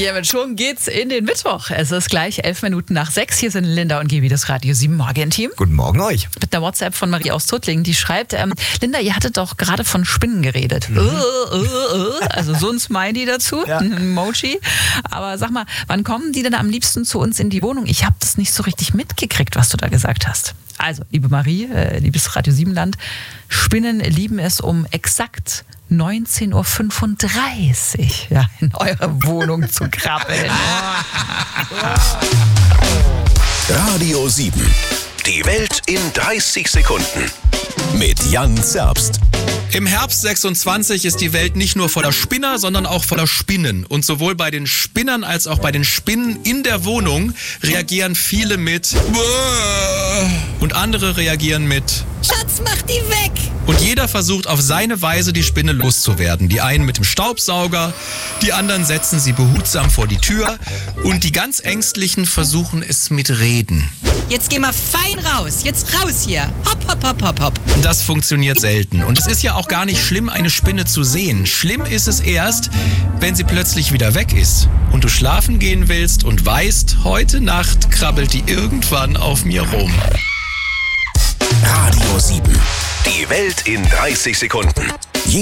Ja, mit schon geht's in den Mittwoch. Es ist gleich 11 Minuten nach 6. Hier sind Linda und Gibi, das Radio 7 Morgen-Team. Guten Morgen euch. Mit der WhatsApp von Marie aus Tuttlingen, die schreibt, Linda, ihr hattet doch gerade von Spinnen geredet. Also so ein Smiley dazu, ein Emoji. Aber sag mal, wann kommen die denn am liebsten zu uns in die Wohnung? Ich habe das nicht so richtig mitgekriegt, was du da gesagt hast. Also, liebe Marie, liebes Radio 7 Land, Spinnen lieben es um exakt 19.35 Uhr in eure Wohnung zu krabbeln. Radio 7. Die Welt in 30 Sekunden. Mit Jan Zerbst. Im Herbst 26 ist die Welt nicht nur voller Spinner, sondern auch voller Spinnen. Und sowohl bei den Spinnern als auch bei den Spinnen in der Wohnung reagieren viele mit und andere reagieren mit Schatz, mach die weg! Und jeder versucht auf seine Weise, die Spinne loszuwerden. Die einen mit dem Staubsauger, die anderen setzen sie behutsam vor die Tür und die ganz Ängstlichen versuchen es mit Reden. Jetzt geh mal fein raus. Jetzt raus hier. Hopp, hopp, hopp, hopp, hopp. Das funktioniert selten. Und es ist ja auch gar nicht schlimm, eine Spinne zu sehen. Schlimm ist es erst, wenn sie plötzlich wieder weg ist und du schlafen gehen willst und weißt, heute Nacht krabbelt die irgendwann auf mir rum. Radio 7. Die Welt in 30 Sekunden.